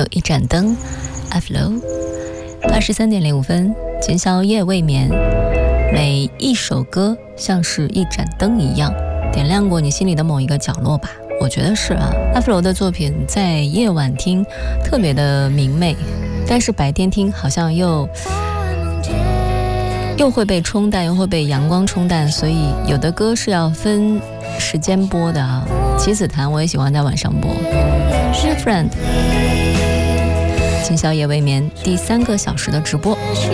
一盏灯 Aflo 83.05分，今宵夜未眠，每一首歌像是一盏灯一样，点亮过你心里的某一个角落吧。我觉得是啊，阿弗罗的作品在夜晚听特别的明媚，但是白天听好像又会被冲淡，又会被阳光冲淡，所以有的歌是要分时间播的啊。棋子弹我也喜欢在晚上播。Friend 今宵夜未眠第3个小时的直播。